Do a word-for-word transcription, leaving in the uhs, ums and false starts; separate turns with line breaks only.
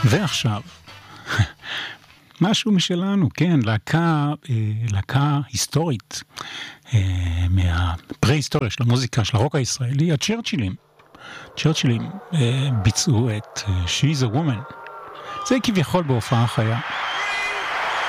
ועכשיו, משהו משלנו, כן, להקה, להקה היסטורית, מהפרה-היסטוריה של המוזיקה, של הרוק הישראלי, הצ'רצ'ילים. צ'רצ'ילים ביצעו את She's a Woman. זה כביכול בהופעה חיה.